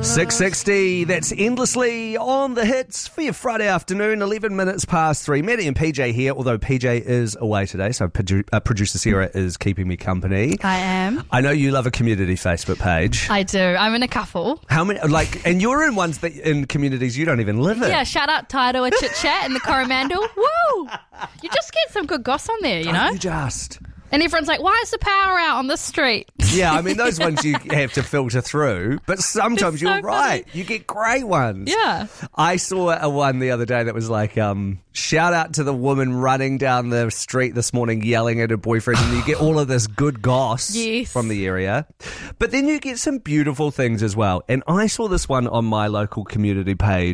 6:60, that's Endlessly on the hits for your Friday afternoon, 11 minutes past 3. Maddie and PJ here, although PJ is away today, so producer Sarah is keeping me company. I am. I know you love a community Facebook page. I do. I'm in a couple. How many, and you're in ones that in communities you don't even live in. Yeah, shout out Tairo Chit Chat in the Coromandel. Woo! You just get some good goss on there, you know? You just... And everyone's like, why is the power out on this street? Yeah, I mean, those ones you have to filter through, but sometimes It's so you're right. funny. You get great ones. Yeah. I saw a one the other day that was like, shout out to the woman running down the street this morning yelling at her boyfriend, and you get all of this good goss Yes. from the area. But then you get some beautiful things as well. And I saw this one on my local community page.